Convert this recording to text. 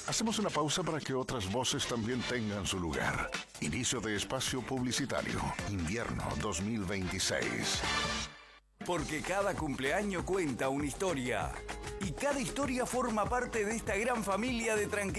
Hacemos una pausa para que otras voces también tengan su lugar. Inicio de espacio publicitario. Invierno 2026. Porque cada cumpleaños cuenta una historia. Y cada historia forma parte de esta gran familia de tranquilidad.